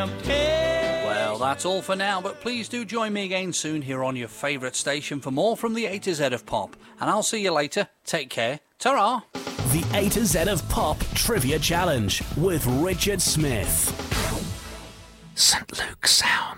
Well, that's all for now, but please do join me again soon here on your favourite station for more from the A to Z of Pop. And I'll see you later. Take care. Ta-ra! The A to Z of Pop Trivia Challenge with Richard Smith. St. Luke Sound.